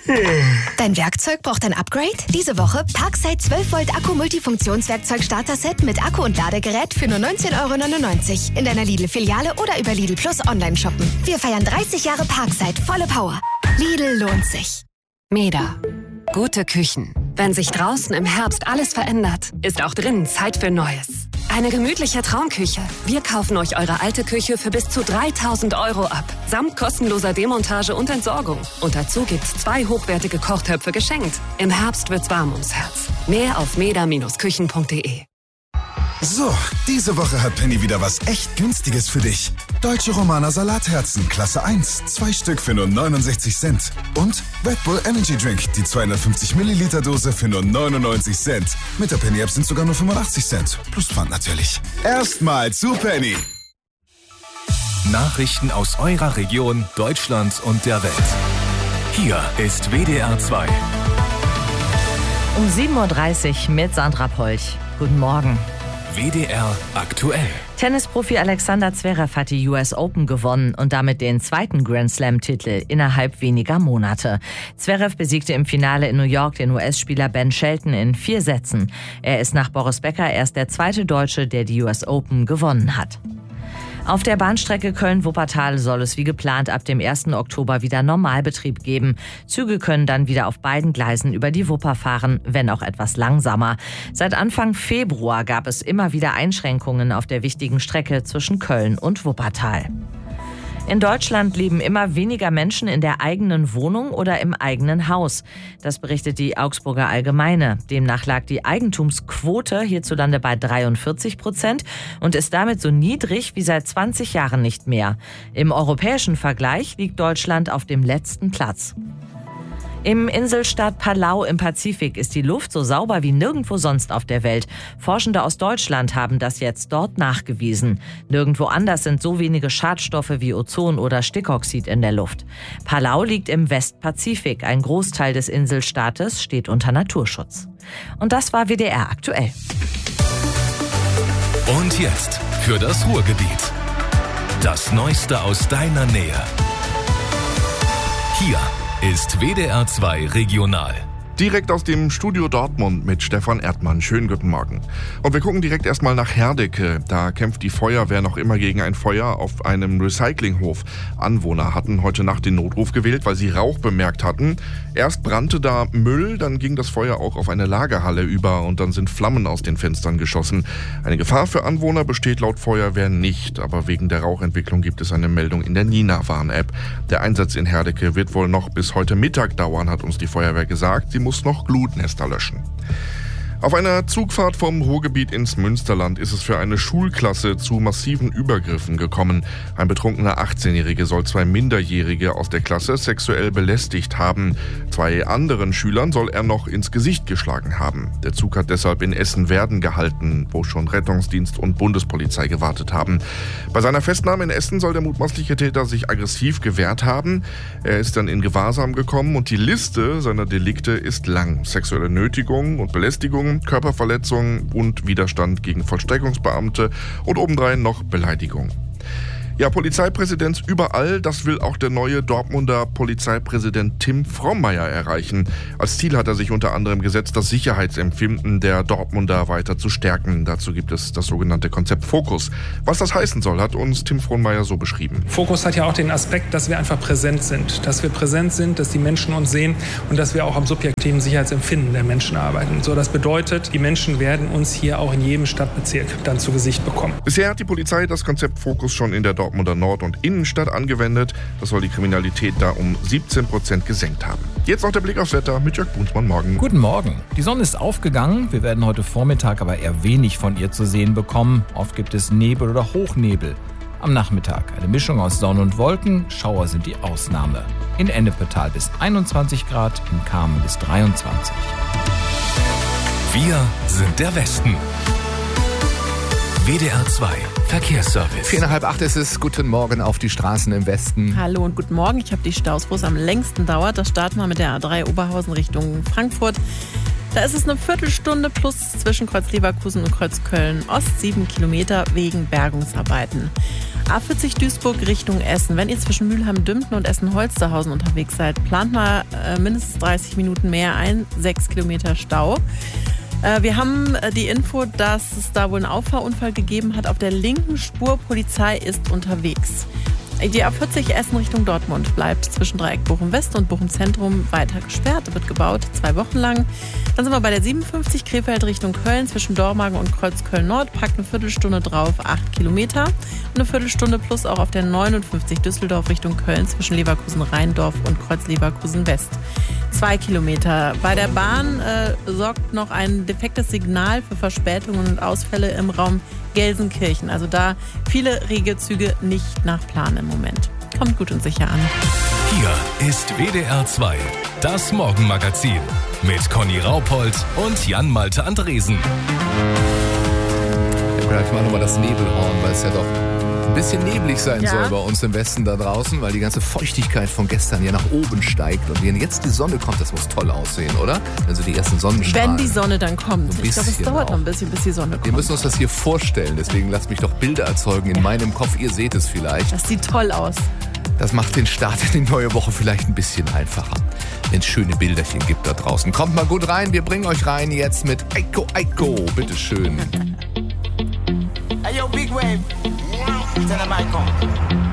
Dein Werkzeug braucht ein Upgrade? Diese Woche Parkside 12 Volt Akku Multifunktionswerkzeug Starter-Set mit Akku und Ladegerät für nur 19,99 € in deiner Lidl-Filiale oder über Lidl Plus online shoppen. Wir feiern 30 Jahre Parkside, volle Power. Lidl lohnt sich. Meda. Gute Küchen. Wenn sich draußen im Herbst alles verändert, ist auch drinnen Zeit für Neues. Eine gemütliche Traumküche. Wir kaufen euch eure alte Küche für bis zu 3.000 € ab. Samt kostenloser Demontage und Entsorgung. Und dazu gibt's 2 hochwertige Kochtöpfe geschenkt. Im Herbst wird's warm ums Herz. Mehr auf meda-küchen.de. So, diese Woche hat Penny wieder was echt Günstiges für dich. Deutsche Romaner Salatherzen, Klasse 1, 2 Stück für nur 69 Cent. Und Red Bull Energy Drink, die 250 Milliliter Dose für nur 99 Cent. Mit der Penny App sind sogar nur 85 Cent. Plus Pfand natürlich. Erstmal zu Penny. Nachrichten aus eurer Region, Deutschland und der Welt. Hier ist WDR 2. Um 7.30 Uhr mit Sandra Polch. Guten Morgen. WDR aktuell. Tennisprofi Alexander Zverev hat die US Open gewonnen und damit den zweiten Grand Slam-Titel innerhalb weniger Monate. Zverev besiegte im Finale in New York den US-Spieler Ben Shelton in 4 Sätzen. Er ist nach Boris Becker erst der zweite Deutsche, der die US Open gewonnen hat. Auf der Bahnstrecke Köln-Wuppertal soll es wie geplant ab dem 1. Oktober wieder Normalbetrieb geben. Züge können dann wieder auf beiden Gleisen über die Wupper fahren, wenn auch etwas langsamer. Seit Anfang Februar gab es immer wieder Einschränkungen auf der wichtigen Strecke zwischen Köln und Wuppertal. In Deutschland leben immer weniger Menschen in der eigenen Wohnung oder im eigenen Haus. Das berichtet die Augsburger Allgemeine. Demnach lag die Eigentumsquote hierzulande bei 43% und ist damit so niedrig wie seit 20 Jahren nicht mehr. Im europäischen Vergleich liegt Deutschland auf dem letzten Platz. Im Inselstaat Palau im Pazifik ist die Luft so sauber wie nirgendwo sonst auf der Welt. Forschende aus Deutschland haben das jetzt dort nachgewiesen. Nirgendwo anders sind so wenige Schadstoffe wie Ozon oder Stickoxid in der Luft. Palau liegt im Westpazifik. Ein Großteil des Inselstaates steht unter Naturschutz. Und das war WDR aktuell. Und jetzt für das Ruhrgebiet. Das Neueste aus deiner Nähe. Hier ist WDR 2 Regional. Direkt aus dem Studio Dortmund mit Stefan Erdmann. Schönen guten Morgen. Und wir gucken direkt erstmal nach Herdecke. Da kämpft die Feuerwehr noch immer gegen ein Feuer auf einem Recyclinghof. Anwohner hatten heute Nacht den Notruf gewählt, weil sie Rauch bemerkt hatten. Erst brannte da Müll, dann ging das Feuer auch auf eine Lagerhalle über und dann sind Flammen aus den Fenstern geschossen. Eine Gefahr für Anwohner besteht laut Feuerwehr nicht, aber wegen der Rauchentwicklung gibt es eine Meldung in der Nina-Warn-App. Der Einsatz in Herdecke wird wohl noch bis heute Mittag dauern, hat uns die Feuerwehr gesagt. Sie muss noch Glutnester löschen. Auf einer Zugfahrt vom Ruhrgebiet ins Münsterland ist es für eine Schulklasse zu massiven Übergriffen gekommen. Ein betrunkener 18-Jährige soll 2 Minderjährige aus der Klasse sexuell belästigt haben. 2 anderen Schülern soll er noch ins Gesicht geschlagen haben. Der Zug hat deshalb in Essen-Werden gehalten, wo schon Rettungsdienst und Bundespolizei gewartet haben. Bei seiner Festnahme in Essen soll der mutmaßliche Täter sich aggressiv gewehrt haben. Er ist dann in Gewahrsam gekommen und die Liste seiner Delikte ist lang. Sexuelle Nötigung und Belästigung, Körperverletzung und Widerstand gegen Vollstreckungsbeamte und obendrein noch Beleidigung. Ja, Polizeipräsenz überall, das will auch der neue Dortmunder Polizeipräsident Tim Frommeier erreichen. Als Ziel hat er sich unter anderem gesetzt, das Sicherheitsempfinden der Dortmunder weiter zu stärken. Dazu gibt es das sogenannte Konzept Fokus. Was das heißen soll, hat uns Tim Frommeier so beschrieben. Fokus hat ja auch den Aspekt, dass wir einfach präsent sind. Dass wir präsent sind, dass die Menschen uns sehen und dass wir auch am subjektiven Sicherheitsempfinden der Menschen arbeiten. So, das bedeutet, die Menschen werden uns hier auch in jedem Stadtbezirk dann zu Gesicht bekommen. Bisher hat die Polizei das Konzept Fokus schon in der Dortmunder Nord- und Innenstadt angewendet. Das soll die Kriminalität da um 17% gesenkt haben. Jetzt noch der Blick aufs Wetter mit Jörg Brunsmann. Morgen. Guten Morgen. Die Sonne ist aufgegangen. Wir werden heute Vormittag aber eher wenig von ihr zu sehen bekommen. Oft gibt es Nebel oder Hochnebel. Am Nachmittag eine Mischung aus Sonne und Wolken. Schauer sind die Ausnahme. In Ennepetal bis 21 Grad, in Kamen bis 23. Wir sind der Westen. WDR 2 Verkehrsservice. 7:45 ist es. Guten Morgen auf die Straßen im Westen. Hallo und guten Morgen. Ich habe die Staus, wo es am längsten dauert. Das starten wir mit der A3 Oberhausen Richtung Frankfurt. Da ist es eine Viertelstunde plus zwischen Kreuz Leverkusen und Kreuz Köln Ost, 7 Kilometer wegen Bergungsarbeiten. A40 Duisburg Richtung Essen. Wenn ihr zwischen Mülheim-Dümpten und Essen-Holsterhausen unterwegs seid, plant mal mindestens 30 Minuten mehr ein, 6 Kilometer Stau. Wir haben die Info, dass es da wohl einen Auffahrunfall gegeben hat auf der linken Spur. Polizei ist unterwegs. Die A40 Essen Richtung Dortmund bleibt zwischen Dreieck Bochum West und Bochum Zentrum weiter gesperrt. Wird gebaut 2 Wochen lang. Dann sind wir bei der 57 Krefeld Richtung Köln zwischen Dormagen und Kreuzköln Nord. Packt eine Viertelstunde drauf, 8 Kilometer. Und eine Viertelstunde plus auch auf der 59 Düsseldorf Richtung Köln zwischen Leverkusen-Rheindorf und Kreuz-Leverkusen West. 2 Kilometer. Bei der Bahn sorgt noch ein defektes Signal für Verspätungen und Ausfälle im Raum Gelsenkirchen. Also da viele Regezüge nicht nach Plan im Moment. Kommt gut und sicher an. Hier ist WDR 2, das Morgenmagazin mit Conny Raupold und Jan-Malte Andresen. Ich mache nochmal das Nebelhorn, weil es ja doch ein bisschen neblig sein soll bei uns im Westen da draußen, weil die ganze Feuchtigkeit von gestern ja nach oben steigt. Und wenn jetzt die Sonne kommt, das muss toll aussehen, oder? Also die ersten Sonnenstrahlen. Wenn die Sonne dann kommt. Ich glaube, es dauert noch ein bisschen, bis die Sonne kommt. Wir müssen uns das hier vorstellen, deswegen lasst mich doch Bilder erzeugen in meinem Kopf. Ihr seht es vielleicht. Das sieht toll aus. Das macht den Start in die neue Woche vielleicht ein bisschen einfacher, wenn es schöne Bilderchen gibt da draußen. Kommt mal gut rein, wir bringen euch rein jetzt mit Eiko Eiko. Bitteschön. Hey yo, Big Wave. Tell them I come.